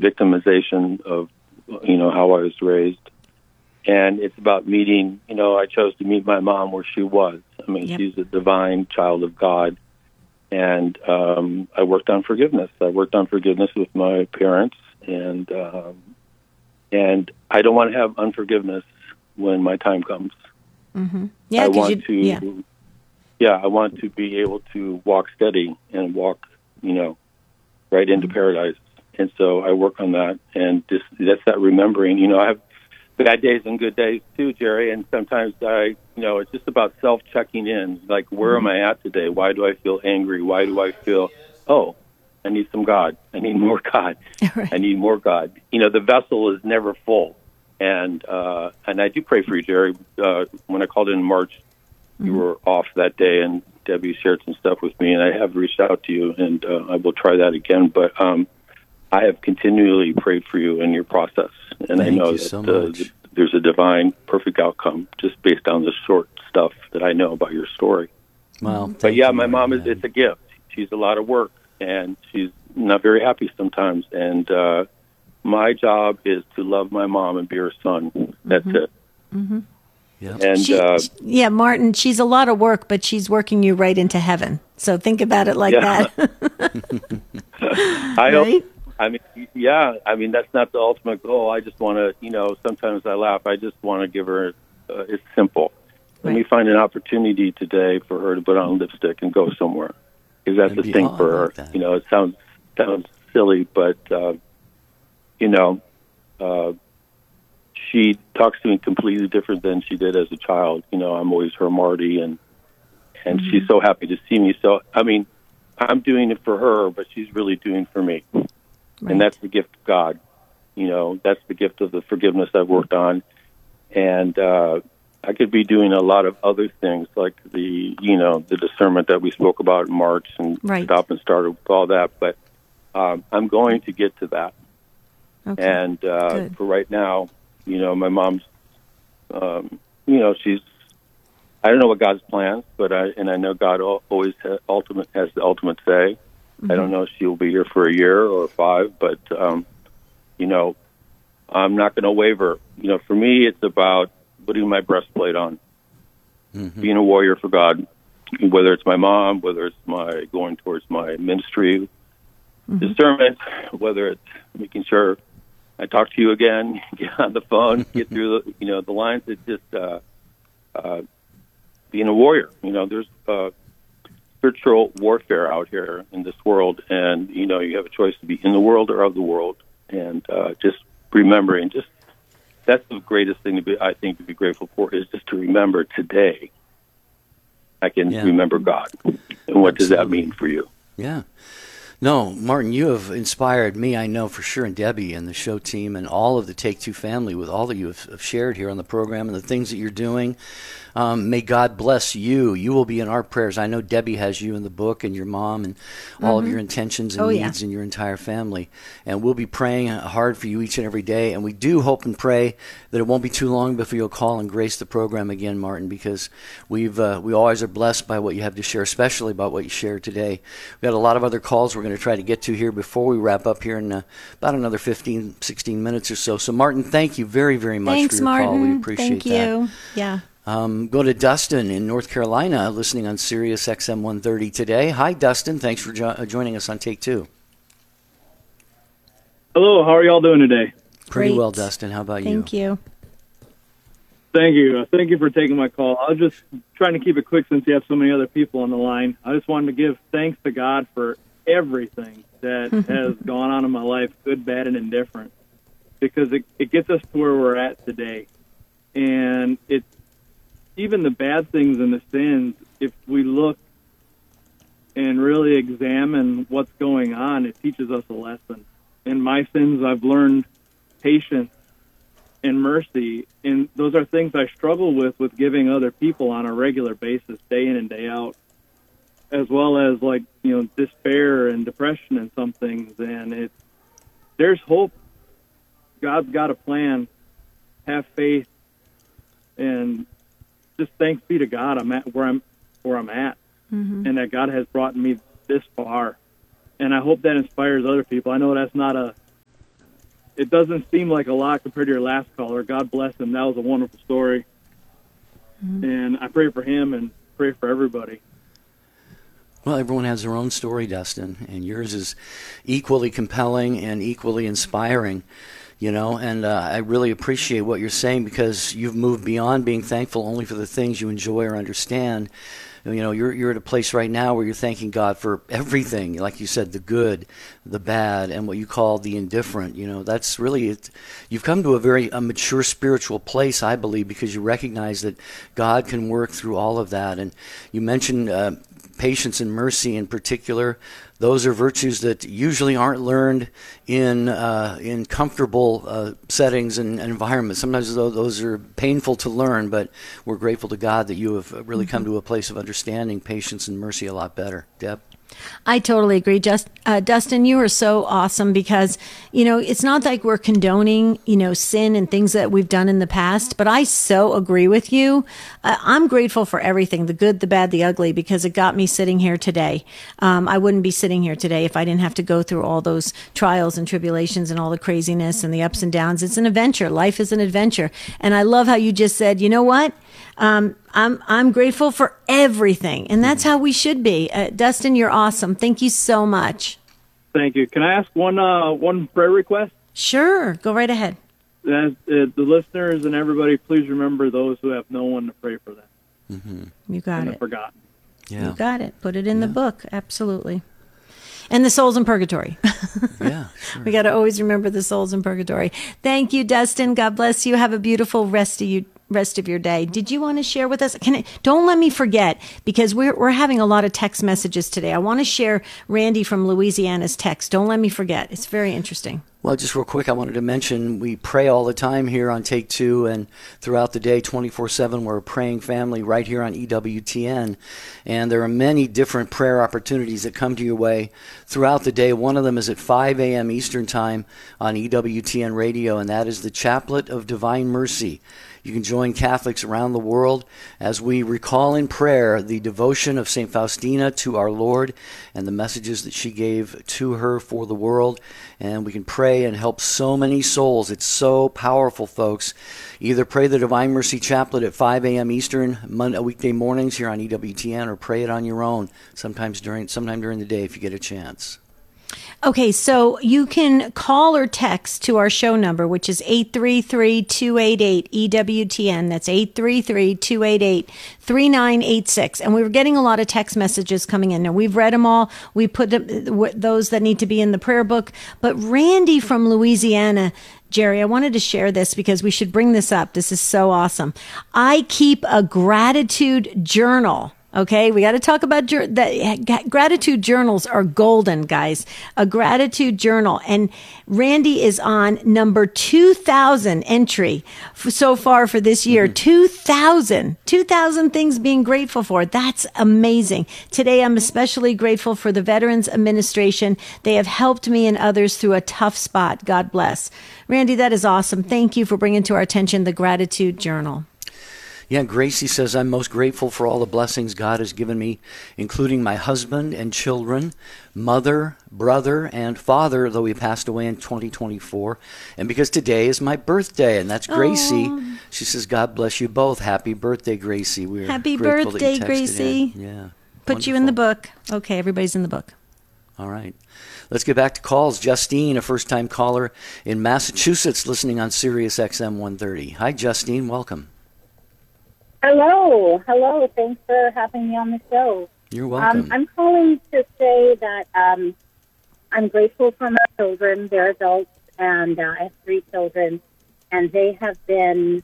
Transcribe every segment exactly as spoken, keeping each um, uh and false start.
victimization of, you know, how I was raised. And it's about meeting, you know, I chose to meet my mom where she was. I mean, Yep. she's a divine child of God. And um, I worked on forgiveness. I worked on forgiveness with my parents. And um, and I don't want to have unforgiveness when my time comes. Mm-hmm. Yeah, I 'cause want you, to, yeah. yeah, I want to be able to walk steady and walk, you know, right into Mm-hmm. paradise. And so I work on that. And just, that's that remembering, you know, I have bad days and good days too, Jerry. And sometimes I, you know, it's just about self-checking in. Like, where Mm-hmm. am I at today? Why do I feel angry? Why do I feel, oh, I need some God. I need more God. Right. I need more God. You know, the vessel is never full. And uh, and I do pray for you, Jerry. Uh, when I called in March, Mm-hmm. you were off that day, and Debbie shared some stuff with me, and I have reached out to you, and uh, I will try that again. But um, I have continually prayed for you in your process, and I Thank know you that so uh, much. there's a divine, perfect outcome just based on the short stuff that I know about your story. Well, But thank yeah, you, my mom Martin, is, man. it's a gift. She's a lot of work, and she's not very happy sometimes. And uh, my job is to love my mom and be her son. That's Mm-hmm. it. Mm-hmm. Yep. And She, uh, yeah, Martin, she's a lot of work, but she's working you right into heaven. So think about it like Yeah. that. I hope. Right? I mean, yeah. I mean, that's not the ultimate goal. I just want to, you know. Sometimes I laugh. I just want to give her. Uh, it's simple. Let Right. me find an opportunity today for her to put on lipstick and go somewhere, because that's That'd the be- thing oh, I for her. like that. You know, it sounds sounds silly, but uh, you know, uh, she talks to me completely different than she did as a child. You know, I'm always her Marty, and and Mm-hmm. she's so happy to see me. So, I mean, I'm doing it for her, but she's really doing for me. Right. And that's the gift of God. You know, that's the gift of the forgiveness I've worked on. And uh, I could be doing a lot of other things, like the, you know, the discernment that we spoke about in March, and Right. stop and start with all that. But um, I'm going to get to that. Okay. And uh, Good. for right now, you know, my mom's, um, you know, she's, I don't know what God's plans, but I, and I know God al- always ha- ultimate has the ultimate say. Mm-hmm. I don't know if she'll be here for a year or five, but, um, you know, I'm not going to waver. You know, for me, it's about putting my breastplate on, Mhm. being a warrior for God, whether it's my mom, whether it's my going towards my ministry, Mm-hmm. discernment, whether it's making sure I talk to you again, get on the phone, get through the, you know, the lines. It's just uh, uh, being a warrior. You know, there's uh, spiritual warfare out here in this world, and, you know, you have a choice to be in the world or of the world. And uh, just remembering, just that's the greatest thing to be, I think, to be grateful for, is just to remember today I can Yeah. remember God. And what does that Absolutely. mean for you? Yeah. No, Martin, you have inspired me, I know for sure, and Debbie and the show team and all of the Take Two family with all that you have have shared here on the program and the things that you're doing. Um, may God bless you. You will be in our prayers. I know Debbie has you in the book, and your mom, and all of your intentions and Oh, yeah. needs and your entire family. And we'll be praying hard for you each and every day. And we do hope and pray that it won't be too long before you'll call and grace the program again, Martin, because we've uh, we always are blessed by what you have to share, especially about what you shared today. We've got a lot of other calls we're going to try to get to here before we wrap up here in uh, about another fifteen, sixteen minutes or so. So, Martin, thank you very, very much Thanks, for your Martin. call. We appreciate Thank that. you. Yeah. Um, go to Dustin in North Carolina, listening on Sirius X M one thirty today. Hi, Dustin. Thanks for jo- uh, joining us on Take Two. Hello, how are y'all doing today? Pretty Great. well, Dustin. How about Thank you. Thank you. Uh, Thank you for taking my call. I was just trying to keep it quick since you have so many other people on the line. I just wanted to give thanks to God for everything that has gone on in my life, good, bad, and indifferent, because it, it gets us to where we're at today. And it's even the bad things and the sins, if we look and really examine what's going on, it teaches us a lesson. In my sins, I've learned patience and mercy, and those are things I struggle with with giving other people on a regular basis, day in and day out, as well as, like, you know, despair and depression and some things. And it, there's hope. God's got a plan. Have faith, and just thanks be to God, I'm at where I'm where I'm at, Mm-hmm. and that God has brought me this far. And I hope that inspires other people. I know that's not a it doesn't seem like a lot compared to your last caller. God bless him. That was a wonderful story. Mm-hmm. And I pray for him and pray for everybody. Well, everyone has their own story, Dustin, and yours is equally compelling and equally inspiring, you know, and uh, I really appreciate what you're saying because you've moved beyond being thankful only for the things you enjoy or understand. You know, you're you're at a place right now where you're thanking God for everything, like you said, the good, the bad, and what you call the indifferent. You know, that's really it. You've come to a very a mature spiritual place, I believe, because you recognize that God can work through all of that. And you mentioned uh, patience and mercy in particular. Those are virtues that usually aren't learned in uh, in comfortable uh, settings and, and environments. Sometimes those are painful to learn, but we're grateful to God that you have really come to a place of understanding patience and mercy a lot better. Deb? I totally agree. Just uh, Dustin, you are so awesome because, you know, it's not like we're condoning, you know, sin and things that we've done in the past, but I so agree with you. Uh, I'm grateful for everything, the good, the bad, the ugly, because it got me sitting here today. Um, I wouldn't be sitting here today if I didn't have to go through all those trials and tribulations and all the craziness and the ups and downs. It's an adventure. Life is an adventure. And I love how you just said, you know what? Um, I'm I'm grateful for everything, and that's how we should be. Uh, Dustin, you're awesome. Thank you so much. Thank you. Can I ask one uh, one prayer request? Sure, go right ahead. As, uh, the listeners and everybody, please remember those who have no one to pray for them. Mm-hmm. You got and it. Forgotten. Yeah. You got it. Put it in yeah. the book. Absolutely. And the souls in purgatory. Yeah, sure. We got to always remember the souls in purgatory. Thank you, Dustin. God bless you. Have a beautiful rest of you. rest of your day. Did you want to share with us? Can I, don't let me forget, because we're we're having a lot of text messages today. I want to share Randy from Louisiana's text. Don't let me forget. It's very interesting. Well, just real quick, I wanted to mention we pray all the time here on Take Two and throughout the day, twenty-four seven. We're a praying family right here on E W T N. And there are many different prayer opportunities that come to your way throughout the day. One of them is at five a.m. Eastern Time on E W T N Radio, and that is the Chaplet of Divine Mercy. You can join Catholics around the world as we recall in prayer the devotion of Saint Faustina to our Lord and the messages that she gave to her for the world. And we can pray and help so many souls. It's so powerful, folks. Either pray the Divine Mercy Chaplet at five a.m. Eastern Monday, weekday mornings here on E W T N, or pray it on your own sometimes during sometime during the day if you get a chance. Okay, so you can call or text to our show number, which is eight three three, two eight eight, E W T N. That's eight three three, two eight eight, three nine eight six. And we were getting a lot of text messages coming in. Now, we've read them all. We put them, those that need to be in the prayer book. But Randy from Louisiana, Jerry, I wanted to share this because we should bring this up. This is so awesome. I keep a gratitude journal. Okay, we got to talk about jur- that. Gratitude journals are golden, guys. A gratitude journal. And Randy is on number two thousand entry for, so far for this year. Mm-hmm. two thousand. two thousand things being grateful for. That's amazing. Today, I'm especially grateful for the Veterans Administration. They have helped me and others through a tough spot. God bless. Randy, that is awesome. Thank you for bringing to our attention the gratitude journal. Yeah, Gracie says, I'm most grateful for all the blessings God has given me, including my husband and children, mother, brother, and father, though he passed away in twenty twenty-four. And because today is my birthday, and that's Gracie. Aww. She says, God bless you both. Happy birthday, Gracie. We're Happy birthday, Gracie. In. Yeah. Put Wonderful. You in the book. Okay, everybody's in the book. All right. Let's get back to calls. Justine, a first-time caller in Massachusetts, listening on Sirius X M one thirty. Hi, Justine. Welcome. Hello, hello. Thanks for having me on the show. You're welcome. Um, I'm calling to say that um, I'm grateful for my children. They're adults, and uh, I have three children, and they have been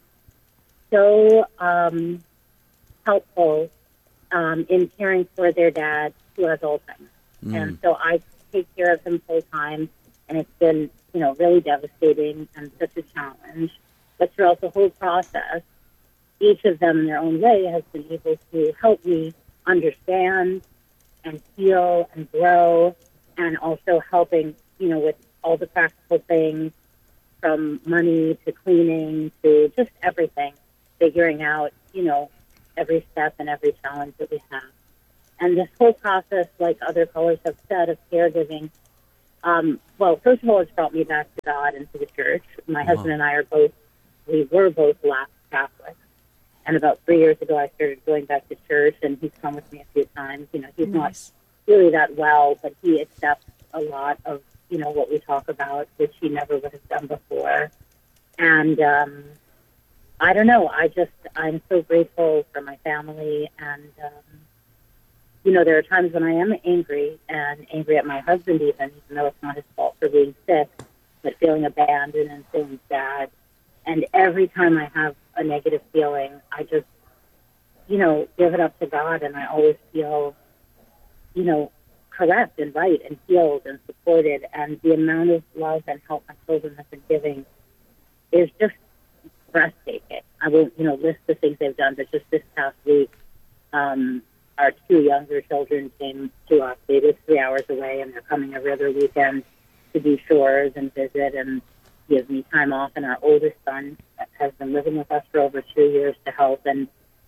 so um, helpful um, in caring for their dad who has Alzheimer's. Mm. And so I take care of him full time, and it's been, you know, really devastating and such a challenge. But throughout the whole process, each of them in their own way has been able to help me understand and heal and grow, and also helping, you know, with all the practical things from money to cleaning to just everything, figuring out, you know, every step and every challenge that we have. And this whole process, like other callers have said, of caregiving Um, well, first of all, it's brought me back to God and to the church. My Uh-huh. husband and I are both, we were both lapsed Catholics. And about three years ago, I started going back to church, and he's come with me a few times. You know, he's Nice. not really that well, but he accepts a lot of, you know, what we talk about, which he never would have done before. And um, I don't know. I just, I'm so grateful for my family. And, um, you know, there are times when I am angry, and angry at my husband even, even though it's not his fault for being sick, but feeling abandoned and feeling sad. And every time I have a negative feeling, I just, you know, give it up to God, and I always feel, you know, correct and right and healed and supported. And the amount of love and help my children have been giving is just breathtaking. I won't, you know, list the things they've done, but just this past week, um, our two younger children came to us. They live three hours away, and they're coming every other weekend to do chores and visit and give me time off. And our oldest son has been living with us for over two years to help. And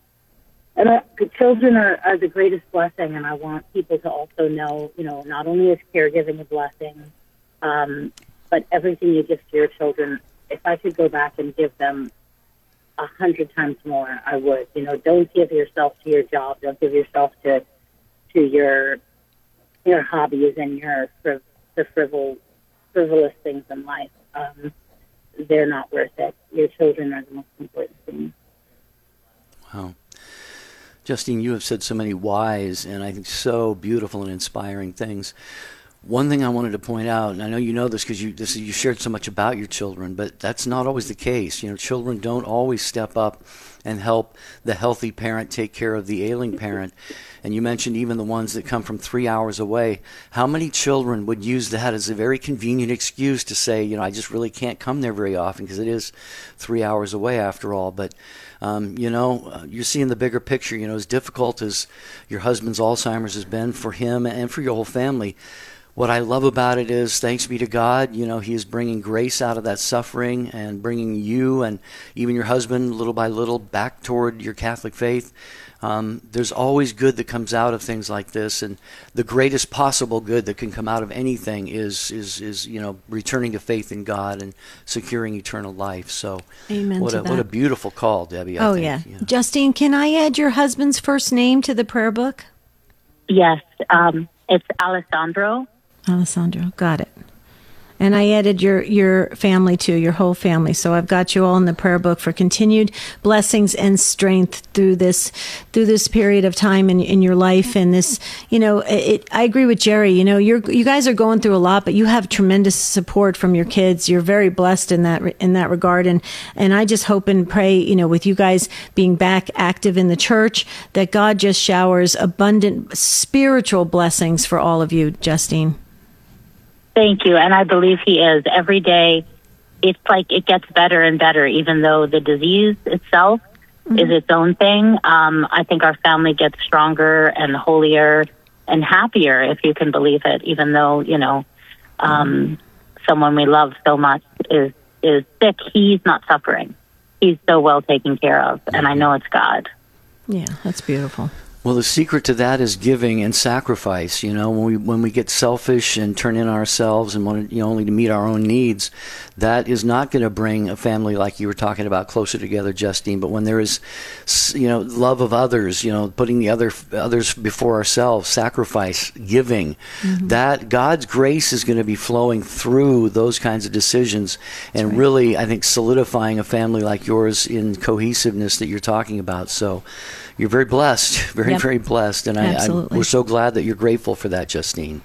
and uh, the children are, are the greatest blessing, and I want people to also know, you know, not only is caregiving a blessing, um, but everything you give to your children, if I could go back and give them a hundred times more, I would. You know, don't give yourself to your job. Don't give yourself to to your your hobbies and your friv- the frivol, frivolous things in life. Um, they're not worth it. Your children are the most important thing. Wow. Justine, you have said so many wise and I think so beautiful and inspiring things. One thing I wanted to point out, and I know you know this because you this you shared so much about your children, but that's not always the case. You know, children don't always step up and help the healthy parent take care of the ailing parent. And you mentioned even the ones that come from three hours away. How many children would use that as a very convenient excuse to say, you know, I just really can't come there very often because it is three hours away after all. But, um, you know, uh, you're seeing the bigger picture. You know, as difficult as your husband's Alzheimer's has been for him and for your whole family, what I love about it is, thanks be to God, you know, He is bringing grace out of that suffering and bringing you and even your husband little by little back toward your Catholic faith. Um, there's always good that comes out of things like this, and the greatest possible good that can come out of anything is, is, is you know, returning to faith in God and securing eternal life. So, Amen what to a that. what a beautiful call, Debbie. I Oh, think. yeah. yeah. Justine, can I add your husband's first name to the prayer book? Yes, um, it's Alessandro. Alessandro, got it. And I added your, your family too, your whole family. So I've got you all in the prayer book for continued blessings and strength through this through this period of time in, in your life. And this, you know, it, I agree with Jerry. You know, you're you guys are going through a lot, but you have tremendous support from your kids. You're very blessed in that in that regard. And and I just hope and pray, you know, with you guys being back active in the church, that God just showers abundant spiritual blessings for all of you, Justine. Thank you, and I believe he is. Every day, it's like it gets better and better, even though the disease itself mm-hmm. is its own thing. Um, I think our family gets stronger and holier and happier, if you can believe it, even though, you know, um, someone we love so much is, is sick. He's not suffering. He's so well taken care of, and I know it's God. Yeah, that's beautiful. Well, the secret to that is giving and sacrifice. You know, when we when we get selfish and turn in ourselves and want to, you know, only to meet our own needs, that is not going to bring a family like you were talking about closer together, Justine. But when there is, you know, love of others, you know, putting the other others before ourselves, sacrifice, giving, mm-hmm. that God's grace is going to be flowing through those kinds of decisions, and right. really, I think, solidifying a family like yours in cohesiveness that you're talking about. So. You're very blessed, very, yep. very blessed, and I, I, we're so glad that you're grateful for that, Justine.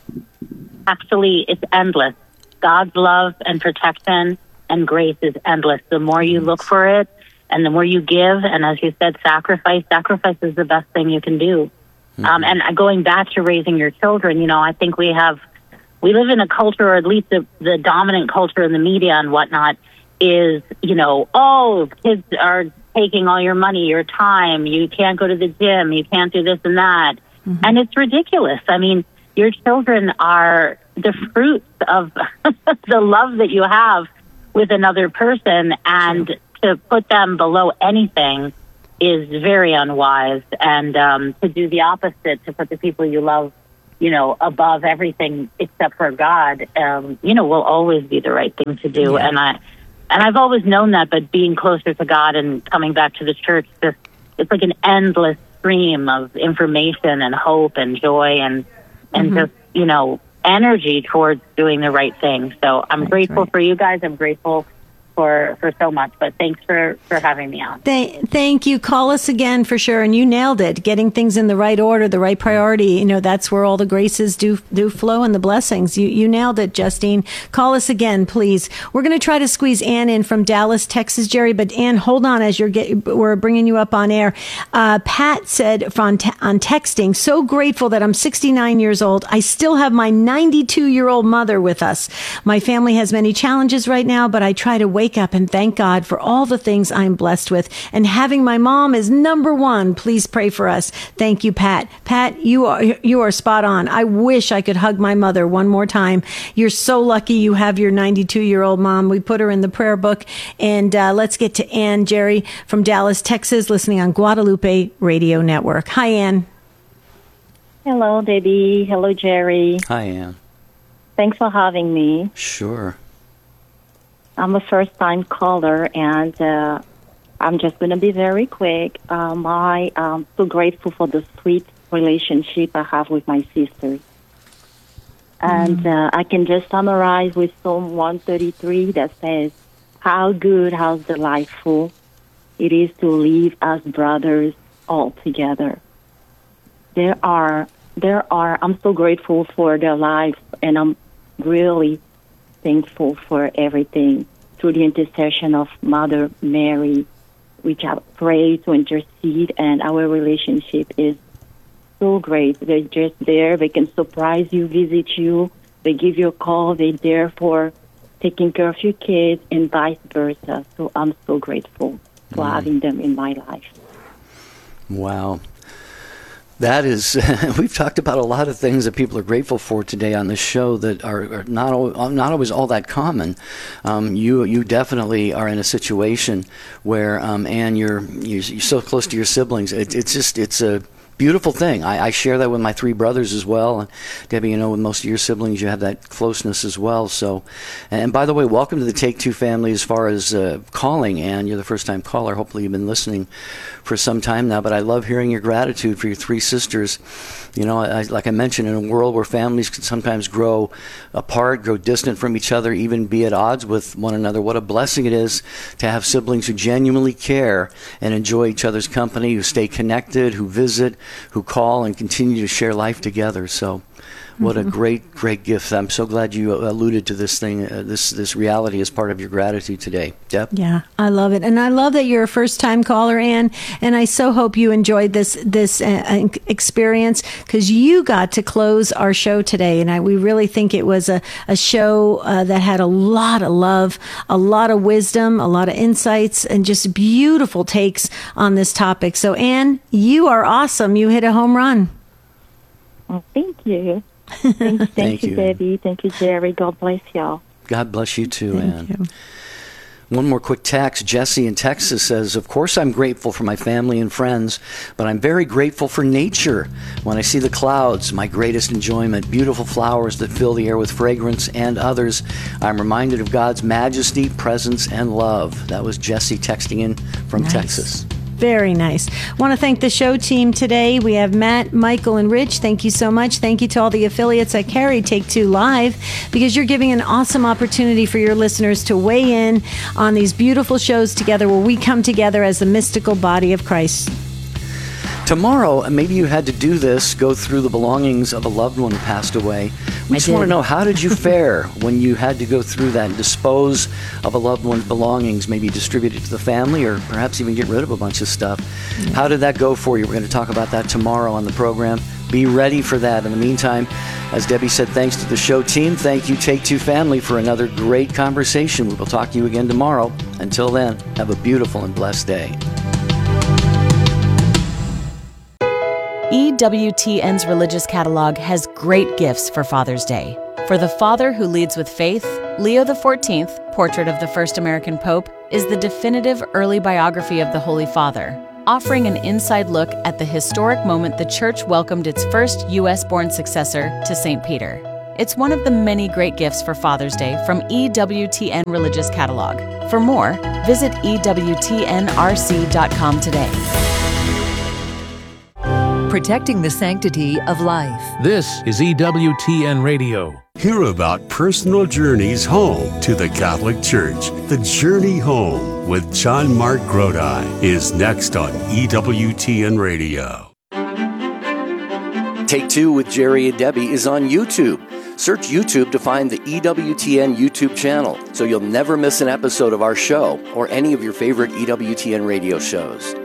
Actually, it's endless. God's love and protection and grace is endless. The more you look for it, and the more you give, and as you said, sacrifice, sacrifice is the best thing you can do. Mm-hmm. Um, and going back to raising your children, you know, I think we have, we live in a culture, or at least the, the dominant culture in the media and whatnot, is, you know, oh, kids are taking all your money, your time, you can't go to the gym, you can't do this and that. Mm-hmm. And it's ridiculous. I mean, your children are the fruits of the love that you have with another person, and sure. to put them below anything is very unwise. And um, to do the opposite, to put the people you love, you know, above everything except for God, um, you know, will always be the right thing to do. Yeah. And I, and I've always known that, but being closer to God and coming back to the church, just, it's like an endless stream of information and hope and joy and, and Mm-hmm. just, you know, energy towards doing the right thing. So I'm That's grateful right. for you guys. I'm grateful for, for so much, but thanks for, for having me on. Th- thank you. Call us again for sure. And you nailed it. Getting things in the right order, the right priority. You know, that's where all the graces do do flow and the blessings. You you nailed it, Justine. Call us again, please. We're going to try to squeeze Ann in from Dallas, Texas, Jerry. But Ann, hold on as you're get, we're bringing you up on air. Uh, Pat said on, te- on texting, so grateful that I'm sixty-nine years old. I still have my ninety-two year old mother with us. My family has many challenges right now, but I try to wake up and thank God for all the things I'm blessed with. And having my mom is number one. Please pray for us. Thank you, Pat. Pat, you are you are spot on. I wish I could hug my mother one more time. You're so lucky you have your ninety-two year old mom. We put her in the prayer book. And uh, let's get to Ann, Jerry from Dallas, Texas, listening on Guadalupe Radio Network. Hi, Ann. Hello, Debbie. Hello, Jerry. Hi, Ann. Thanks for having me. Sure. I'm a first-time caller, and uh, I'm just going to be very quick. Um, I am so grateful for the sweet relationship I have with my sisters. And uh, I can just summarize with Psalm one thirty-three that says, how good, how delightful it is to live as brothers all together. There are, there are, I'm so grateful for their lives, and I'm really thankful for everything through the intercession of Mother Mary, which I pray to intercede, and our relationship is so great. They're just there. They can surprise you, visit you. They give you a call. They're there for taking care of your kids and vice versa. So I'm so grateful for Mm. having them in my life. Wow. That is, we've talked about a lot of things that people are grateful for today on this show that are, are not al- not always all that common. Um, you you definitely are in a situation where, um, Ann, you're, you're you're so close to your siblings. It, it's just it's a beautiful thing. I, I share that with my three brothers as well. And Debbie, you know, with most of your siblings, you have that closeness as well. So, and by the way, welcome to the Take Two family as far as uh, calling. Ann, you're the first time caller. Hopefully you've been listening for some time now, but I love hearing your gratitude for your three sisters. You know, I, like I mentioned, in a world where families can sometimes grow apart, grow distant from each other, even be at odds with one another, what a blessing it is to have siblings who genuinely care and enjoy each other's company, who stay connected, who visit, who call, and continue to share life together. So what Mm-hmm. a great, great gift. I'm so glad you alluded to this thing, uh, this this reality as part of your gratitude today. Deb? Yeah, I love it. And I love that you're a first-time caller, Ann. And I so hope you enjoyed this this uh, experience, because you got to close our show today. And I, we really think it was a, a show uh, that had a lot of love, a lot of wisdom, a lot of insights, and just beautiful takes on this topic. So, Ann, you are awesome. You hit a home run. Oh, thank you. Thank, thank, Thank you, you. Debbie. Thank you, Jerry. God bless y'all. God bless you too, Thank Ann. you. One more quick text. Jesse in Texas says, of course I'm grateful for my family and friends, but I'm very grateful for nature. When I see the clouds, my greatest enjoyment, beautiful flowers that fill the air with fragrance, and others, I'm reminded of God's majesty, presence, and love. That was Jesse texting in from Nice. Texas. Very nice. Want to thank the show team today. We have Matt, Michael, and Rich. Thank you so much. Thank you to all the affiliates that carry Take Two Live, because you're giving an awesome opportunity for your listeners to weigh in on these beautiful shows together, where we come together as the mystical body of Christ. Tomorrow, maybe you had to do this, go through the belongings of a loved one who passed away. We I just want to did. know, how did you fare when you had to go through that and dispose of a loved one's belongings, maybe distribute it to the family, or perhaps even get rid of a bunch of stuff? How did that go for you? We're going to talk about that tomorrow on the program. Be ready for that. In the meantime, as Debbie said, thanks to the show team. Thank you, Take Two family, for another great conversation. We will talk to you again tomorrow. Until then, have a beautiful and blessed day. E W T N's religious catalog has great gifts for Father's Day. For the father who leads with faith, Leo the fourteenth, Portrait of the First American Pope, is the definitive early biography of the Holy Father. offering an inside look at the historic moment the church welcomed its first U S-born successor to Saint Peter. It's one of the many great gifts for Father's Day from E W T N Religious Catalog. For more, visit E W T N R C dot com today. Protecting the sanctity of life. This is E W T N Radio. Hear about personal journeys home to the Catholic Church. The Journey Home with John Mark Grodi is next on E W T N Radio. Take Two with Jerry and Debbie is on YouTube. Search YouTube to find the E W T N YouTube channel so you'll never miss an episode of our show or any of your favorite E W T N radio shows.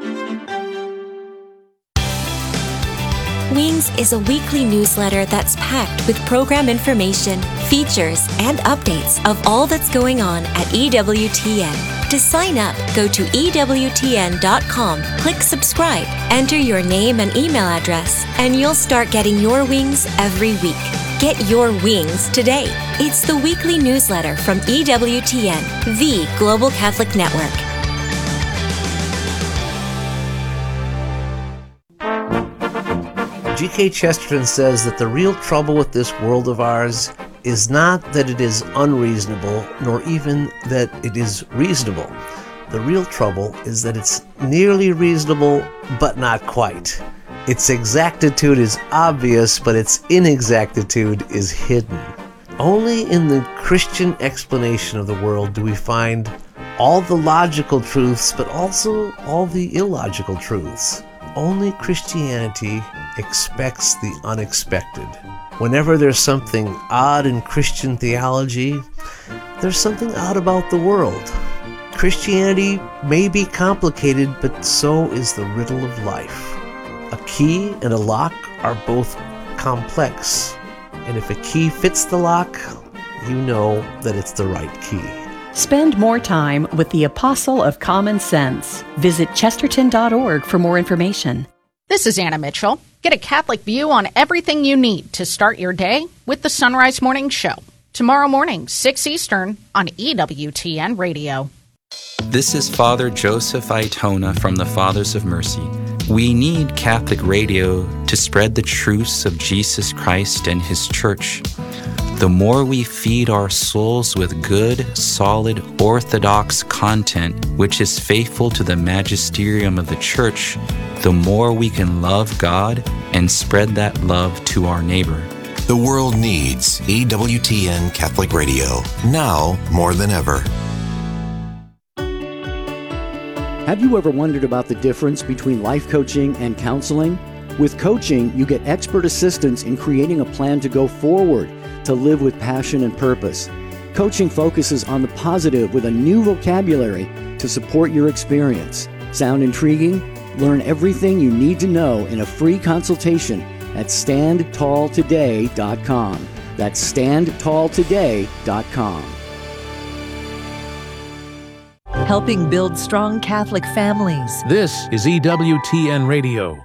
Wings is a weekly newsletter that's packed with program information, features, and updates of all that's going on at E W T N. To sign up, go to E W T N dot com, click subscribe, enter your name and email address, and you'll start getting your wings every week. Get your wings today. It's the weekly newsletter from E W T N, the Global Catholic Network. G K Chesterton says that the real trouble with this world of ours is not that it is unreasonable, nor even that it is reasonable. The real trouble is that it's nearly reasonable, but not quite. Its exactitude is obvious, but its inexactitude is hidden. Only in the Christian explanation of the world do we find all the logical truths, but also all the illogical truths. Only Christianity expects the unexpected. Whenever there's something odd in Christian theology, there's something odd about the world. Christianity may be complicated, but so is the riddle of life. A key and a lock are both complex, and if a key fits the lock, you know that it's the right key. Spend more time with the Apostle of Common Sense. Visit Chesterton dot org for more information. This is Anna Mitchell. Get a Catholic view on everything you need to start your day with the Sunrise Morning Show. Tomorrow morning, six Eastern on E W T N Radio. This is Father Joseph Aitona from the Fathers of Mercy. We need Catholic radio to spread the truths of Jesus Christ and His Church. The more we feed our souls with good, solid, orthodox content, which is faithful to the magisterium of the Church, the more we can love God and spread that love to our neighbor. The world needs E W T N Catholic Radio, now more than ever. Have you ever wondered about the difference between life coaching and counseling? With coaching, you get expert assistance in creating a plan to go forward, to live with passion and purpose. Coaching focuses on the positive with a new vocabulary to support your experience. Sound intriguing? Learn everything you need to know in a free consultation at stand tall today dot com. That's stand tall today dot com. Helping build strong Catholic families. This is E W T N Radio.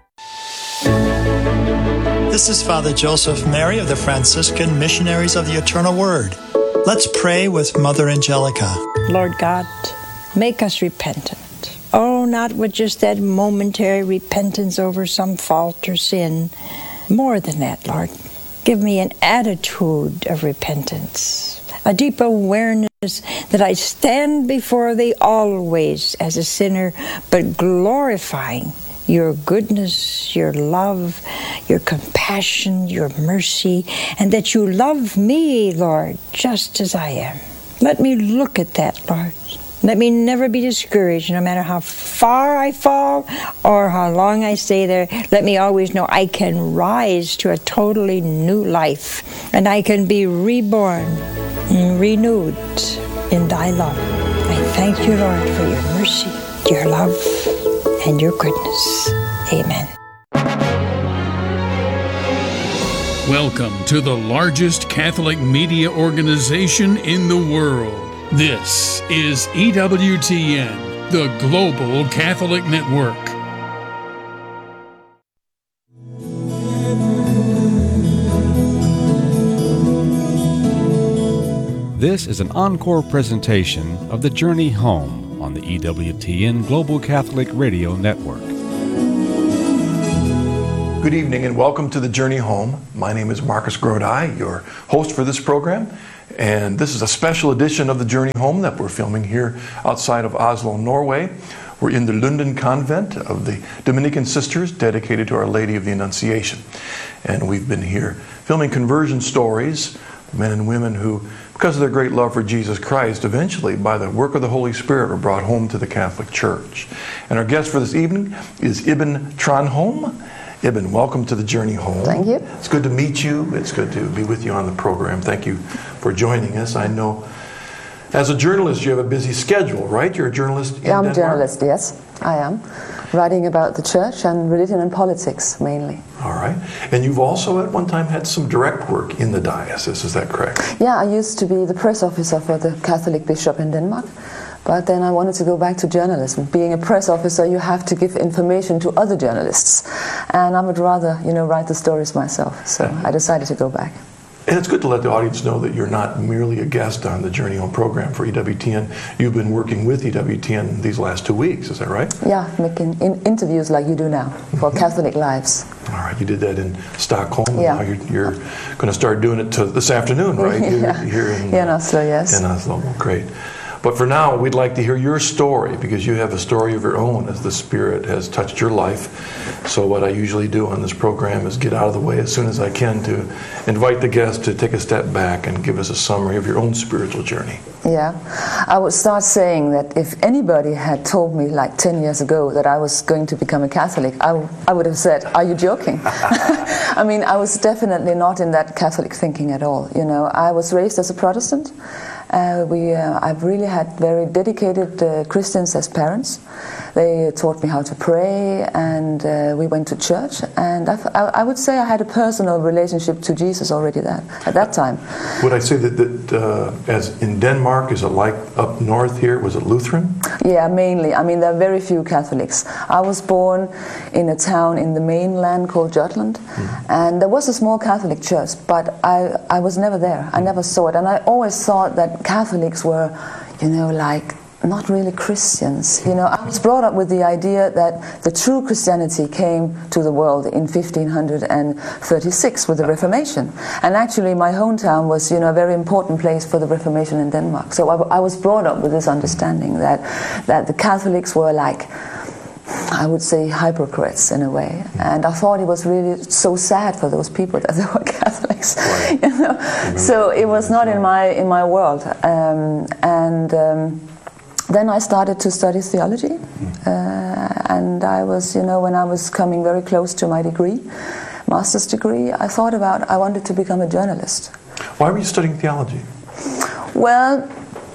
This is Father Joseph Mary of the Franciscan Missionaries of the Eternal Word. Let's pray with Mother Angelica. Lord God, make us repentant. Oh, not with just that momentary repentance over some fault or sin. More than that, Lord. Give me an attitude of repentance, a deep awareness that I stand before Thee always as a sinner, but glorifying Your goodness, Your love, Your compassion, Your mercy, and that You love me, Lord, just as I am. Let me look at that, Lord. Let me never be discouraged, no matter how far I fall or how long I stay there. Let me always know I can rise to a totally new life, and I can be reborn and renewed in Thy love. I thank You, Lord, for Your mercy, Your love, and Your goodness. Amen. Welcome to the largest Catholic media organization in the world. This is E W T N, the Global Catholic Network. This is an encore presentation of The Journey Home on the E W T N Global Catholic Radio Network. Good evening and welcome to the Journey Home. My name is Marcus Grodi, your host for this program. And this is a special edition of the Journey Home that we're filming here outside of Oslo, Norway. We're in the Lunden Convent of the Dominican Sisters, dedicated to Our Lady of the Annunciation. And we've been here filming conversion stories, men and women who, because of their great love for Jesus Christ, eventually, by the work of the Holy Spirit, were brought home to the Catholic Church. And our guest for this evening is Ibn Tranholm. Ibn, welcome to the Journey Home. Thank you. It's good to meet you. It's good to be with you on the program. Thank you for joining us. I know, as a journalist, you have a busy schedule, right? You're a journalist in Yeah, I'm Denmark? a journalist, yes, I am. Writing about the church and religion and politics, mainly. All right. And you've also at one time had some direct work in the diocese, is that correct? Yeah, I used to be the press officer for the Catholic bishop in Denmark. But then I wanted to go back to journalism. Being a press officer, you have to give information to other journalists. And I would rather, you know, write the stories myself. So I decided to go back. And it's good to let the audience know that you're not merely a guest on the Journey Home program for E W T N. You've been working with E W T N these last two weeks, is that right? Yeah, making in interviews like you do now for Catholic Lives. All right, you did that in Stockholm. And Yeah. now you're, you're going to start doing it to this afternoon, right? Yeah. Here, here in, Yeah, in Oslo, yes. In Oslo, well, great. But for now, we'd like to hear your story, because you have a story of your own as the Spirit has touched your life. So what I usually do on this program is get out of the way as soon as I can to invite the guest to take a step back and give us a summary of your own spiritual journey. Yeah, I would start saying that if anybody had told me like ten years ago that I was going to become a Catholic, I, w- I would have said, are you joking? I mean, I was definitely not in that Catholic thinking at all. You know, I was raised as a Protestant. Uh, we, uh, I've really had very dedicated uh, Christians as parents. They taught me how to pray, and uh, we went to church. And I, I, I would say I had a personal relationship to Jesus already that, at that time. Would I say that, that uh, as in Denmark, is it like up north here, was it Lutheran? Yeah, mainly. I mean, there are very few Catholics. I was born in a town in the mainland called Jutland, mm. and there was a small Catholic church, but I, I was never there. I never saw it, and I always thought that Catholics were, you know, like not really Christians. You know, I was brought up with the idea that the true Christianity came to the world in fifteen thirty-six with the Reformation. And actually my hometown was, you know, a very important place for the Reformation in Denmark. So I, I was brought up with this understanding that, that the Catholics were like, I would say, hypocrites in a way. And I thought it was really so sad for those people that they were Catholics. Right. You know? So it was not in my in my world. Um, and um, then I started to study theology. Uh, and I was, you know, when I was coming very close to my degree, master's degree, I thought about, I wanted to become a journalist. Why were you studying theology? Well,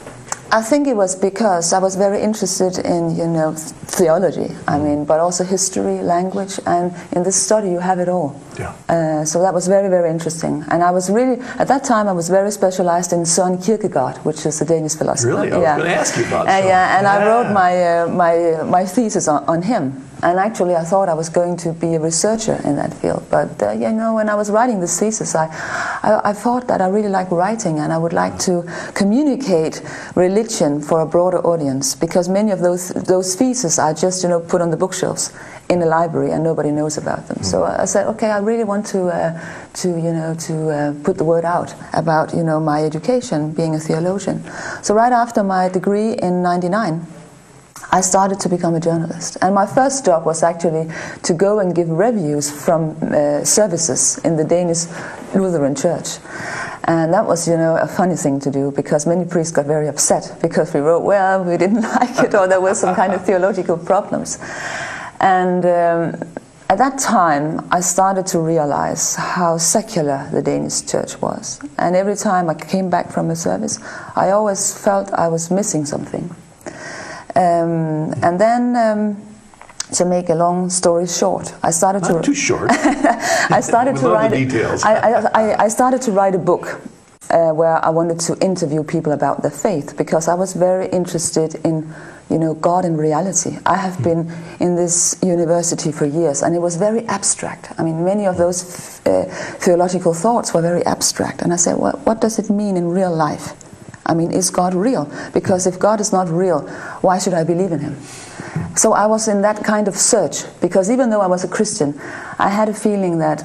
I think it was because I was very interested in, you know, theology, I mean, but also history, language, and in this study you have it all. Yeah. Uh, so that was very, very interesting. And I was really, at that time I was very specialized in Søren Kierkegaard, which is a Danish philosopher. Really? I was yeah. going to ask you about uh, Søren. Yeah, and yeah. I wrote my, uh, my, my thesis on, on him. And actually I thought I was going to be a researcher in that field. But, uh, you know, when I was writing this thesis, I, I, I thought that I really like writing, and I would like to communicate religion for a broader audience, because many of those those theses are just, you know, put on the bookshelves in a library and nobody knows about them. Mm. So I said, okay, I really want to, uh, to you know, to uh, put the word out about, you know, my education, being a theologian. So right after my degree in ninety-nine, I started to become a journalist, and my first job was actually to go and give reviews from uh, services in the Danish Lutheran Church. And that was, you know, a funny thing to do, because many priests got very upset because we wrote, well, we didn't like it, or there were some kind of theological problems. And um, at that time, I started to realize how secular the Danish church was. And every time I came back from a service, I always felt I was missing something. Um, and then, um, to make a long story short, I started Not to too short. I started we to love write. The details. I, I, I started to write a book uh, where I wanted to interview people about their faith, because I was very interested in, you know, God and reality. I have been in this university for years, and it was very abstract. I mean, many of those uh, theological thoughts were very abstract, and I said, well, what does it mean in real life? I mean, is God real? Because if God is not real, why should I believe in him? So I was in that kind of search, because even though I was a Christian, I had a feeling that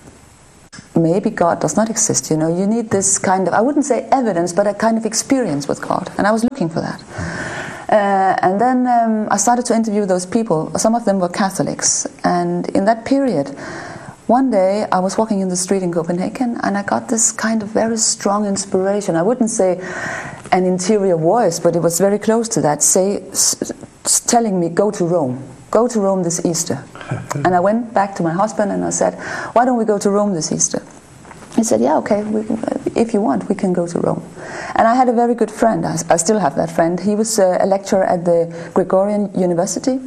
maybe God does not exist. You know, you need this kind of, I wouldn't say evidence, but a kind of experience with God. And I was looking for that. Uh, and then um, I started to interview those people. Some of them were Catholics. And in that period, one day I was walking in the street in Copenhagen, and I got this kind of very strong inspiration. I wouldn't say an interior voice, but it was very close to that, say, s- s- telling me, go to Rome. Go to Rome this Easter. And I went back to my husband and I said, why don't we go to Rome this Easter? He said, yeah, okay, we can, if you want, we can go to Rome. And I had a very good friend. I, I still have that friend. He was uh, a lecturer at the Gregorian University.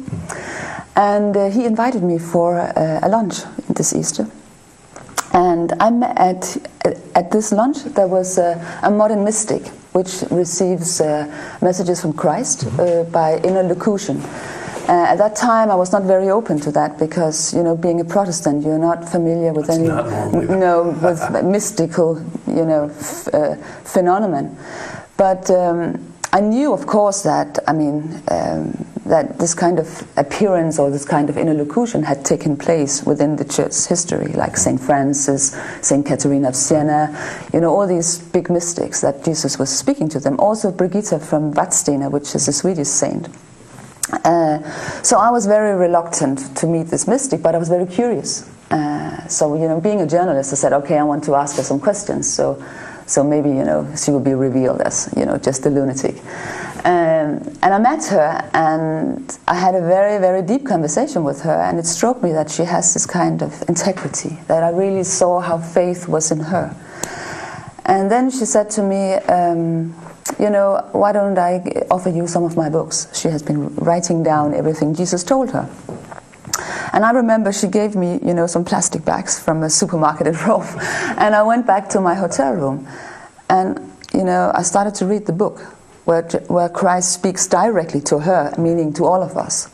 And uh, he invited me for uh, a lunch this Easter. And I'm at, at this lunch, there was uh, a modern mystic, which receives uh, messages from Christ uh, by interlocution. Uh, at that time, I was not very open to that, because, you know, being a Protestant, you're not familiar with That's any, not normally you know, with mystical, you know, f- uh, phenomenon. But um, I knew, of course, that, I mean, um, that this kind of appearance or this kind of interlocution had taken place within the church's history, like Saint Francis, Saint Catherine of Siena, you know, all these big mystics that Jesus was speaking to them. Also Brigitte from Vadstena, which is a Swedish saint. Uh, so I was very reluctant to meet this mystic, but I was very curious. Uh, so, you know, being a journalist, I said, okay, I want to ask her some questions. So, so maybe, you know, she will be revealed as, you know, just a lunatic. Um, and I met her, and I had a very, very deep conversation with her, and it struck me that she has this kind of integrity, that I really saw how faith was in her. And then she said to me, um, you know, why don't I offer you some of my books? She has been writing down everything Jesus told her. And I remember she gave me, you know, some plastic bags from a supermarket in Rome. And I went back to my hotel room, and, you know, I started to read the book where, where Christ speaks directly to her, meaning to all of us.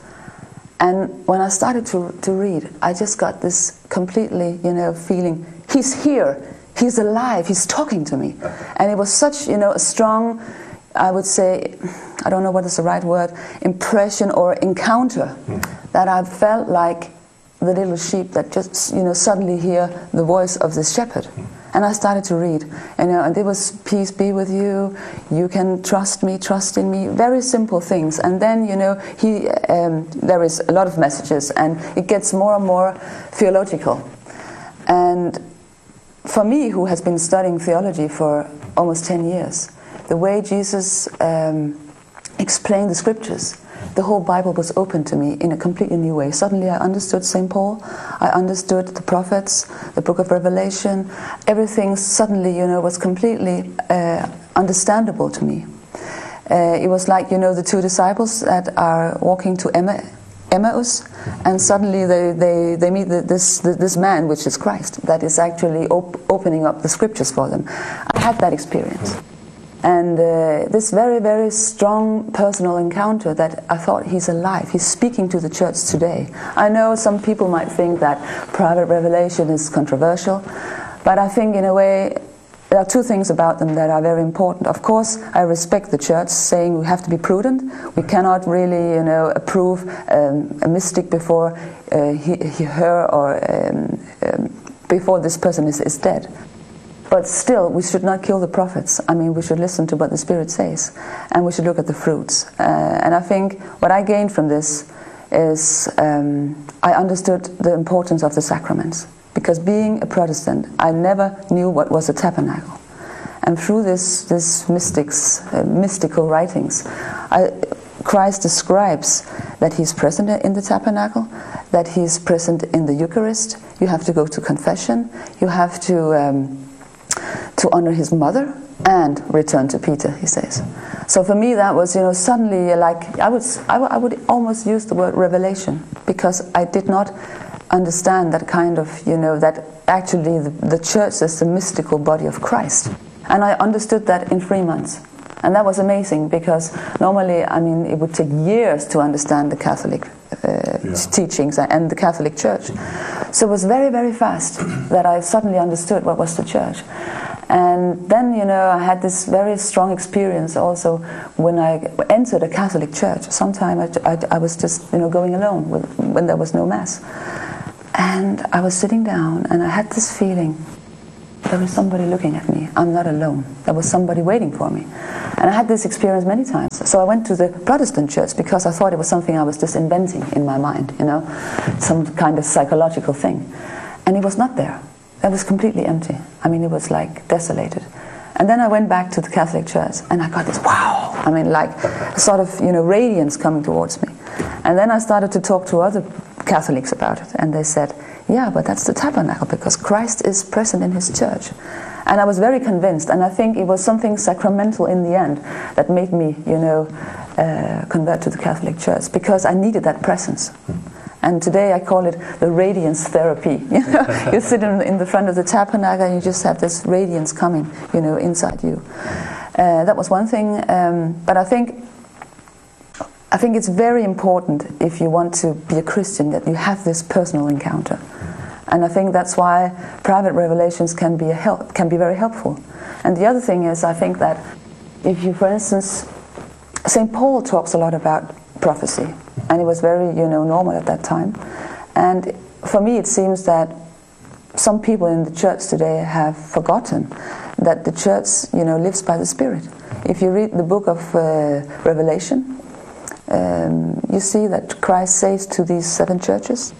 And when I started to, to read, I just got this completely, you know, feeling, he's here. He's alive, he's talking to me. And it was such, you know, a strong, I would say, I don't know what is the right word, impression or encounter, mm. that I felt like the little sheep that just, you know, suddenly hear the voice of the shepherd. Mm. And I started to read, you know, and it was, peace be with you, you can trust me, trust in me, very simple things. And then, you know, he, um, there is a lot of messages, and it gets more and more theological. And for me, who has been studying theology for almost ten years, the way Jesus um, explained the scriptures, the whole Bible was open to me in a completely new way. Suddenly I understood Saint Paul, I understood the prophets, the book of Revelation. Everything suddenly, you know, was completely uh, understandable to me. Uh, it was like, you know, the two disciples that are walking to Emma, Emmaus, and suddenly they, they, they meet the, this this man, which is Christ, that is actually op- opening up the scriptures for them. I had that experience. And uh, this very, very strong personal encounter that I thought, he's alive, he's speaking to the church today. I know some people might think that private revelation is controversial, but I think in a way, there are two things about them that are very important. Of course, I respect the church saying we have to be prudent. We cannot really, you know, approve um, a mystic before uh, he, he, her, or um, um, before this person is, is dead. But still, we should not kill the prophets. I mean, we should listen to what the Spirit says, and we should look at the fruits. Uh, and I think what I gained from this is um, I understood the importance of the sacraments. Because being a Protestant, I never knew what was a tabernacle. And through this, this mystics, uh, mystical writings, I, Christ describes that he's present in the tabernacle, that he's present in the Eucharist. You have to go to confession. You have to um, to honor his mother and return to Peter, he says. So for me, that was, you know, suddenly like I would I, w- I would almost use the word revelation, because I did not understand that kind of, you know, that actually the, the church is the mystical body of Christ. And I understood that in three months. And that was amazing, because normally, I mean, it would take years to understand the Catholic uh, yeah. teachings and the Catholic Church. So it was very, very fast that I suddenly understood what was the church. And then, you know, I had this very strong experience also when I entered a Catholic church. Sometimes I, I, I was just, you know, going alone with, when there was no Mass. And I was sitting down and I had this feeling, there was somebody looking at me. I'm not alone. There was somebody waiting for me. And I had this experience many times. So I went to the Protestant church because I thought it was something I was just inventing in my mind, you know, some kind of psychological thing. And it was not there. It was completely empty. I mean, it was like desolated. And then I went back to the Catholic church and I got this, wow, I mean, like a sort of, you know, radiance coming towards me. And then I started to talk to other Catholics about it. And they said, yeah, but that's the tabernacle because Christ is present in his church. And I was very convinced, and I think it was something sacramental in the end that made me, you know, uh, convert to the Catholic Church, because I needed that presence. And today I call it the radiance therapy. You know, you sit in, in the front of the tabernacle and you just have this radiance coming, you know, inside you. Uh, that was one thing, um, but I think I think it's very important if you want to be a Christian that you have this personal encounter. And I think that's why private revelations can be a help, can be very helpful. And the other thing is, I think that if you, for instance, Saint Paul talks a lot about prophecy, and it was very, you know, normal at that time. And for me, it seems that some people in the church today have forgotten that the church, you know, lives by the Spirit. If you read the book of uh, Revelation, um, you see that Christ says to these seven churches,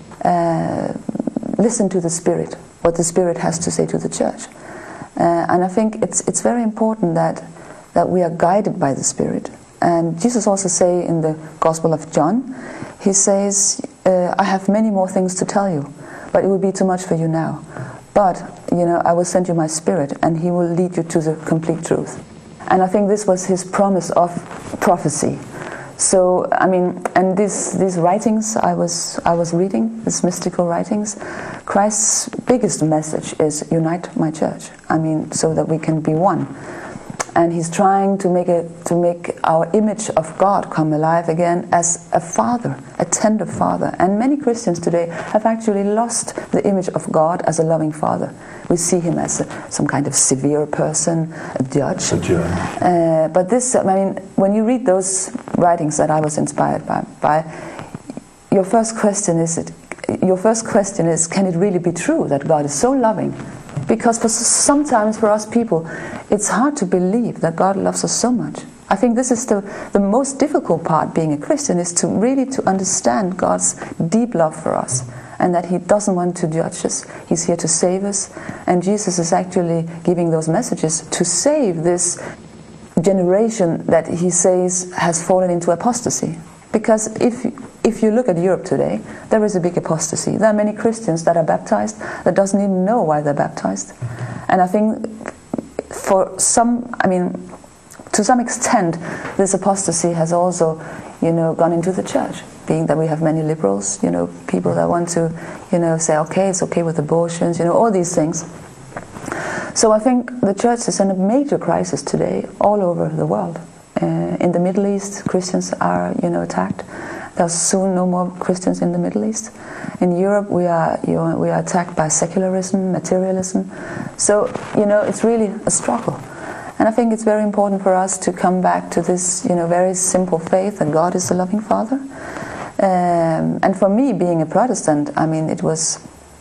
uh, listen to the Spirit, what the Spirit has to say to the church. Uh, and I think it's it's very important that that we are guided by the Spirit. And Jesus also say in the Gospel of John, he says, uh, I have many more things to tell you, but it will be too much for you now. But, you know, I will send you my Spirit, and he will lead you to the complete truth. And I think this was his promise of prophecy. So, I mean, and these these writings I was I was reading, these mystical writings, Christ's biggest message is unite my church. I mean, so that we can be one. And he's trying to make it to make our image of God come alive again as a father, a tender father. And many Christians today have actually lost the image of God as a loving father. We see him as a, some kind of severe person, a judge. A judge. Uh, but this, I mean, when you read those writings that I was inspired by, by your first question is it. Your first question is, can it really be true that God is so loving? Because for sometimes for us people, it's hard to believe that God loves us so much. I think this is the, the most difficult part being a Christian, is to really to understand God's deep love for us, and that he doesn't want to judge us. He's here to save us, and Jesus is actually giving those messages to save this generation that he says has fallen into apostasy. Because if if you look at Europe today, there is a big apostasy. There are many Christians that are baptized that doesn't even know why they're baptized. And I think for some, I mean, to some extent, this apostasy has also, you know, gone into the church, being that we have many liberals, you know, people that want to, you know, say, okay, it's okay with abortions, you know, all these things. So I think the church is in a major crisis today all over the world. Uh, in the Middle East, Christians are, you know, attacked. There's soon no more Christians in the Middle East. In Europe, we are, you know, we are attacked by secularism, materialism. So, you know, it's really a struggle. And I think it's very important for us to come back to this, you know, very simple faith that God is a loving Father. Um, and for me, being a Protestant, I mean, it was,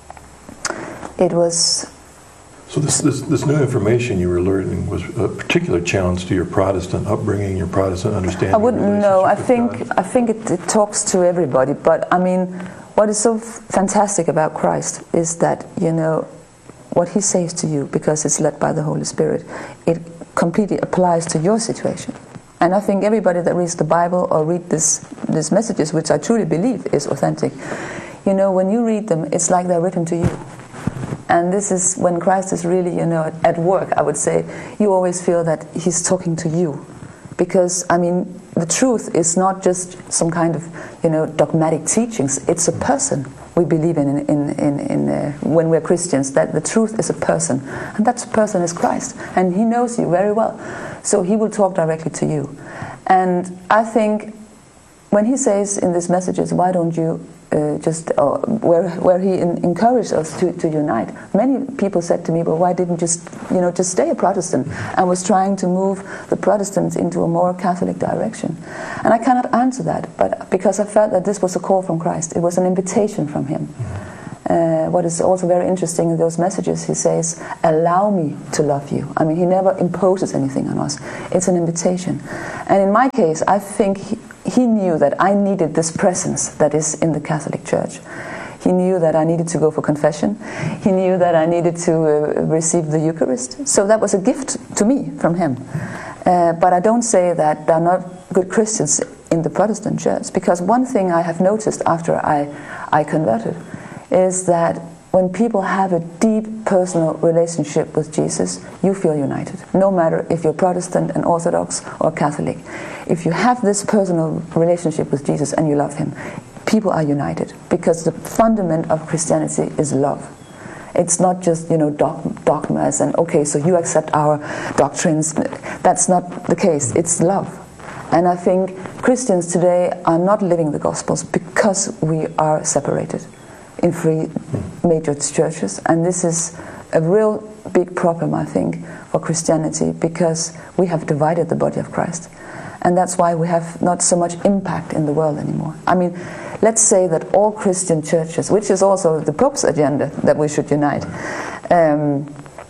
it was. So this, this this new information you were learning was a particular challenge to your Protestant upbringing, your Protestant understanding. I wouldn't know. I think God. I think it, it talks to everybody. But I mean, what is so f- fantastic about Christ is that, you know, what he says to you, because it's led by the Holy Spirit, it completely applies to your situation. And I think everybody that reads the Bible or read this these messages, which I truly believe is authentic, you know, when you read them, it's like they're written to you. And this is when Christ is really, you know, at work, I would say. You always feel that he's talking to you. Because, I mean, the truth is not just some kind of, you know, dogmatic teachings. It's a person we believe in, in, in, in uh, when we're Christians, that the truth is a person. And that person is Christ. And he knows you very well. So he will talk directly to you. And I think when he says in these messages, why don't you uh, just uh, where where he in, encouraged us to, to unite. Many people said to me, "Well, why didn't you just you know just stay a Protestant?" And was trying to move the Protestants into a more Catholic direction. And I cannot answer that, but because I felt that this was a call from Christ, it was an invitation from Him. Uh, what is also very interesting in those messages, he says, "Allow me to love you." I mean, he never imposes anything on us. It's an invitation. And in my case, I think he, he knew that I needed this presence that is in the Catholic Church. He knew that I needed to go for confession. He knew that I needed to uh, receive the Eucharist. So that was a gift to me from him. Uh, but I don't say that there are not good Christians in the Protestant Church, because one thing I have noticed after I, I converted is that when people have a deep personal relationship with Jesus, you feel united. No matter if you're Protestant and Orthodox or Catholic. If you have this personal relationship with Jesus and you love Him, people are united, because the fundament of Christianity is love. It's not just, you know, dogmas and, okay, so you accept our doctrines. That's not the case. It's love. And I think Christians today are not living the Gospels because we are separated in three major churches, and this is a real big problem, I think, for Christianity, because we have divided the body of Christ, and that's why we have not so much impact in the world anymore. I mean, let's say that all Christian churches, which is also the Pope's agenda, that we should unite, um,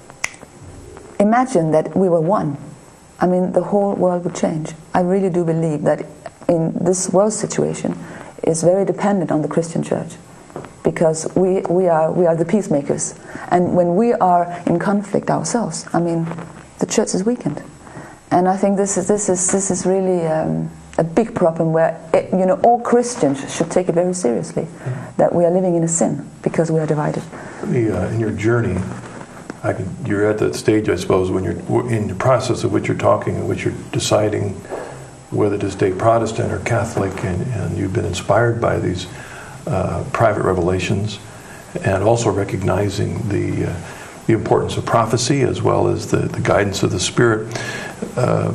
imagine that we were one. I mean, the whole world would change. I really do believe that in this world situation is very dependent on the Christian church, because we, we are we are the peacemakers, and when we are in conflict ourselves, I mean, the church is weakened, and I think this is this is this is really um, a big problem where it, you know all Christians should take it very seriously, that we are living in a sin because we are divided. The, uh, in your journey, I can, you're at that stage, I suppose, when you're in the process of which you're talking, in which you're deciding whether to stay Protestant or Catholic, and, and you've been inspired by these Uh, private revelations, and also recognizing the uh, the importance of prophecy as well as the, the guidance of the Spirit. Uh,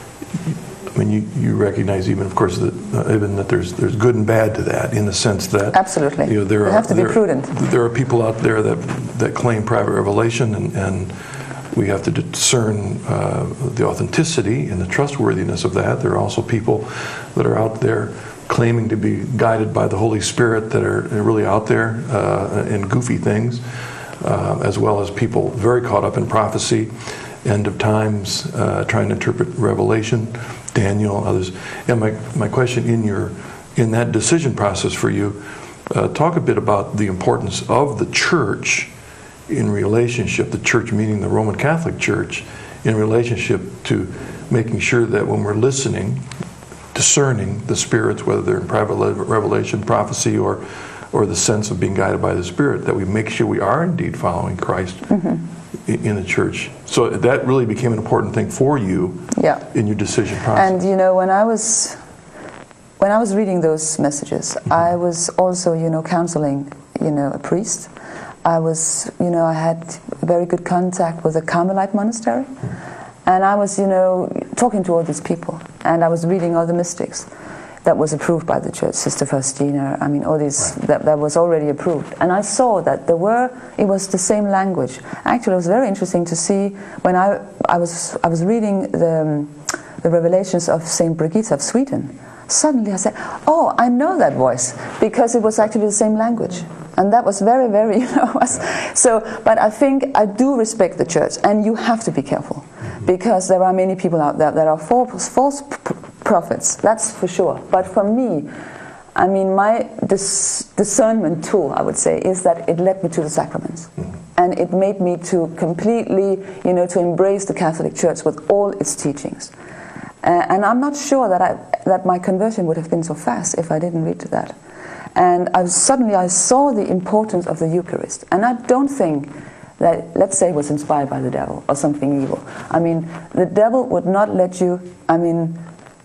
I mean, you, you recognize even, of course, that uh, even that there's there's good and bad to that, in the sense that absolutely you know there you are have to be there, prudent. There are people out there that that claim private revelation, and, and we have to discern uh, the authenticity and the trustworthiness of that. There are also people that are out there claiming to be guided by the Holy Spirit that are really out there uh, in goofy things, uh, as well as people very caught up in prophecy, end of times, uh, trying to interpret Revelation, Daniel, others. And my, my question in your in that decision process for you, uh, talk a bit about the importance of the church in relationship, the church meaning the Roman Catholic Church, in relationship to making sure that when we're listening, discerning the spirits, whether they're in private revelation, prophecy, or or the sense of being guided by the Spirit, that we make sure we are indeed following Christ mm-hmm. in the church. So that really became an important thing for you yeah. in your decision process. And you know, when I was when I was reading those messages, mm-hmm. I was also, you know, counseling, you know, a priest. I was, you know, I had very good contact with a Carmelite monastery. Mm-hmm. And I was, you know, talking to all these people, and I was reading all the mystics that was approved by the church, Sister Faustina, I mean, all these, right. that, that was already approved. And I saw that there were, it was the same language. Actually, it was very interesting to see when I, I, was, I was reading the, the revelations of Saint Brigitte of Sweden. Suddenly I said, oh, I know that voice, because it was actually the same language. And that was very, very, you know, was, so, but I think I do respect the church, and you have to be careful, because there are many people out there that are false, false prophets, that's for sure. But for me, I mean, my dis- discernment tool, I would say, is that it led me to the sacraments. And it made me to completely, you know, to embrace the Catholic Church with all its teachings. Uh, and I'm not sure that I, that my conversion would have been so fast if I didn't read that. And I was, suddenly I saw the importance of the Eucharist. And I don't think that, let's say, it was inspired by the devil or something evil. I mean, the devil would not let you, I mean,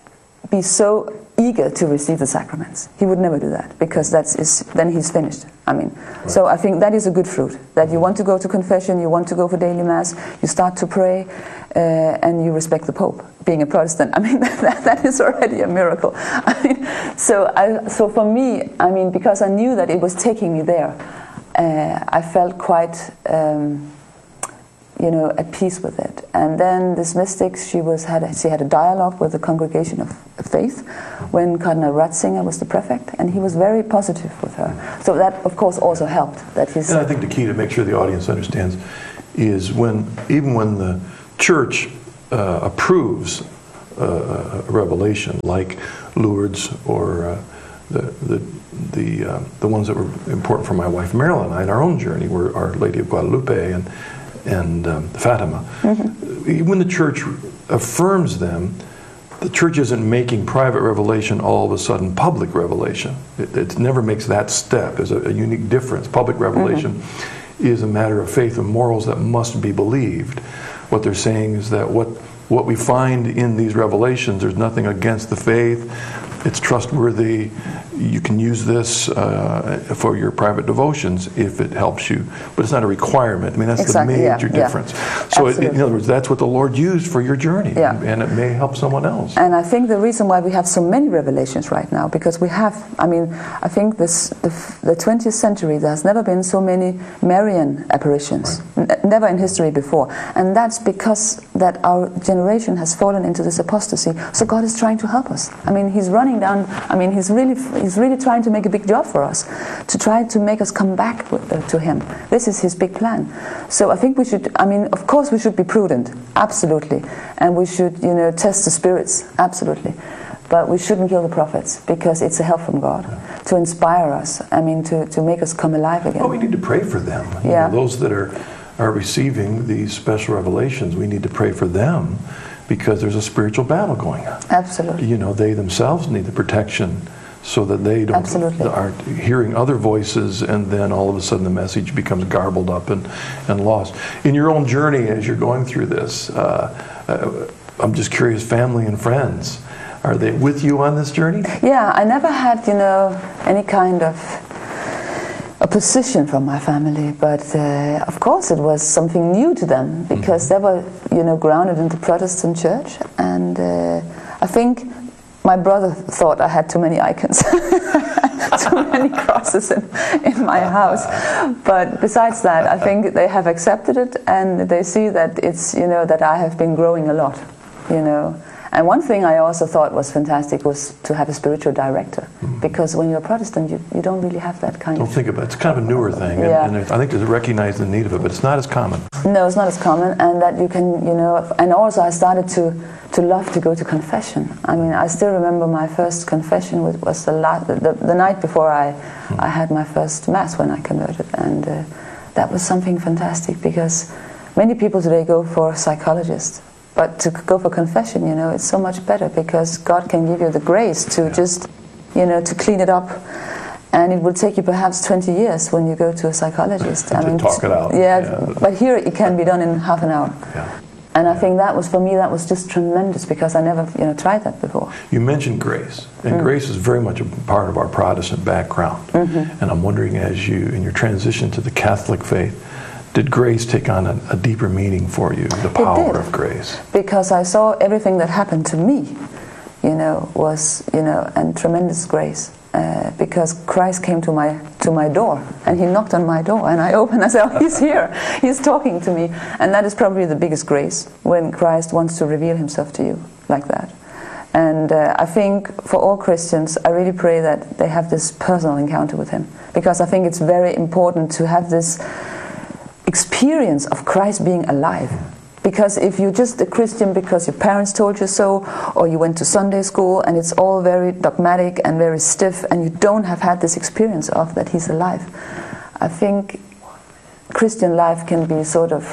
be so eager to receive the sacraments. He would never do that, because that's is, then he's finished. I mean, right. So I think that is a good fruit, that you want to go to confession, you want to go for daily mass, you start to pray, uh, and you respect the Pope. Being a Protestant, I mean, that, that is already a miracle. I mean, so, I, so for me, I mean, because I knew that it was taking me there, uh, I felt quite, um, you know, at peace with it. And then this mystic, she was had she had a dialogue with the Congregation of Faith when Cardinal Ratzinger was the prefect, and he was very positive with her. So that, of course, also helped. That his and I think the key to make sure the audience understands is when, even when the Church uh, approves uh, a revelation like Lourdes or uh, the the the uh, the ones that were important for my wife Marilyn and I in our own journey were Our Lady of Guadalupe and and um, Fatima. Mm-hmm. When the Church affirms them, the Church isn't making private revelation all of a sudden public revelation. It, it never makes that step. There's a, a unique difference. Public revelation mm-hmm. is a matter of faith and morals that must be believed. What they're saying is that what what we find in these revelations, there's nothing against the faith. It's trustworthy. You can use this uh, for your private devotions if it helps you, but it's not a requirement. I mean, that's exactly, the major yeah, difference. Yeah. So, it, in other words, that's what the Lord used for your journey, yeah. and it may help someone else. And I think the reason why we have so many revelations right now, because we have, I mean, I think this the, the twentieth century, there has never been so many Marian apparitions, right. N- never in history before, and that's because that our generation has fallen into this apostasy. So God is trying to help us. I mean, He's running down. I mean, He's really He's really trying to make a big job for us, to try to make us come back with, uh, to Him. This is His big plan. So I think we should, I mean, of course we should be prudent, absolutely. And we should, you know, test the spirits, absolutely. But we shouldn't kill the prophets, because it's a help from God yeah. to inspire us, I mean, to, to make us come alive again. Well, we need to pray for them. You yeah. know, those that are, are receiving these special revelations, we need to pray for them, because there's a spiritual battle going on. Absolutely. You know, they themselves need the protection so that they don't Absolutely. aren't hearing other voices, and then all of a sudden the message becomes garbled up and, and lost. In your own journey as you're going through this, uh, uh, I'm just curious, family and friends, are they with you on this journey? Yeah, I never had, you know, any kind of opposition from my family, but uh, of course it was something new to them, because mm-hmm. they were, you know, grounded in the Protestant church, and uh, I think my brother thought I had too many icons, too many crosses in, in my house. But besides that, I think they have accepted it, and they see that it's, you know, that I have been growing a lot, you know. And one thing I also thought was fantastic was to have a spiritual director, mm-hmm. because when you're a Protestant, you, you don't really have that kind don't of... think about it. It's kind of a newer thing, yeah. and, and I think they recognize the need of it, but it's not as common. No, it's not as common, and that you can, you know, and also I started to, to love to go to confession. I mean, I still remember my first confession was, was the, last, the, the, the night before I, mm-hmm. I had my first Mass when I converted, and uh, that was something fantastic, because many people today go for psychologists. But to go for confession, you know, it's so much better, because God can give you the grace to yeah. just, you know, to clean it up. And it will take you perhaps twenty years when you go to a psychologist. to I mean, talk it out. Yeah, yeah, but here it can be done in half an hour. Yeah. And I think that was, for me, that was just tremendous, because I never, you know, tried that before. You mentioned grace, and mm. grace is very much a part of our Protestant background. Mm-hmm. And I'm wondering, as you, in your transition to the Catholic faith, did grace take on a, a deeper meaning for you, the power of grace? Because I saw everything that happened to me, you know, was, you know, and tremendous grace. Uh, because Christ came to my to my door, and He knocked on my door, and I opened. I said, "Oh, He's here. He's talking to me." And that is probably the biggest grace, when Christ wants to reveal Himself to you like that. And uh, I think for all Christians, I really pray that they have this personal encounter with Him, because I think it's very important to have this experience of Christ being alive. Because if you're just a Christian because your parents told you so, or you went to Sunday school and it's all very dogmatic and very stiff, and you don't have had this experience of that He's alive, I think Christian life can be sort of,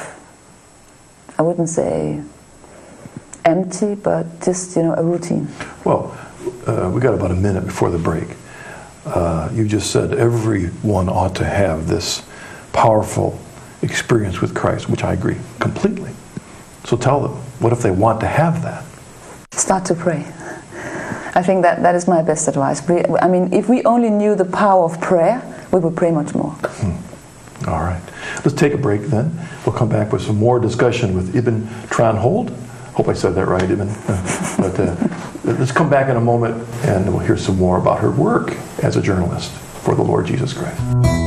I wouldn't say empty, but just, you know, a routine. Well, uh, we got about a minute before the break. Uh, you just said everyone ought to have this powerful experience with Christ, which I agree completely. So tell them, what if they want to have that? Start to pray. I think that that is my best advice. I mean, if we only knew the power of prayer, we would pray much more. Hmm. All right. Let's take a break then. We'll come back with some more discussion with Ibn Tranhold. Hope I said that right, Ibn. Uh, but uh, let's come back in a moment and we'll hear some more about her work as a journalist for the Lord Jesus Christ.